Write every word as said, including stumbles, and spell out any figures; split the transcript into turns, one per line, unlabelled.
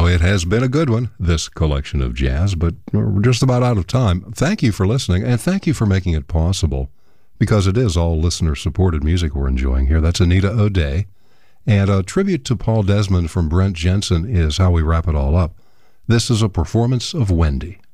Well, it has been a good one, this collection of jazz, but we're just about out of time. Thank you for listening, and thank you for making it possible, because it is all listener-supported music we're enjoying here. That's Anita O'Day. And a tribute to Paul Desmond from Brent Jensen is how we wrap it all up. This is a performance of Wendy.